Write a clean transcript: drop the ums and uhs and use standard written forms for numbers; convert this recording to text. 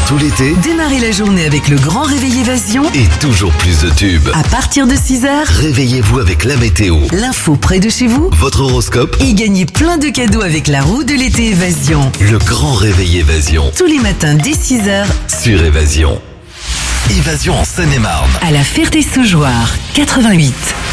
tout l'été Démarrez la journée avec le grand réveil Évasion. et toujours plus de tubes. À partir de 6h, Réveillez-vous avec la météo, l'info près de chez vous. votre horoscope, Et gagnez plein de cadeaux avec la roue de l'été Évasion. le grand réveil Évasion Tous les matins dès 6h, sur Évasion. Évasion en Seine-et-Marne. à la Ferté-Saugeoire, 88.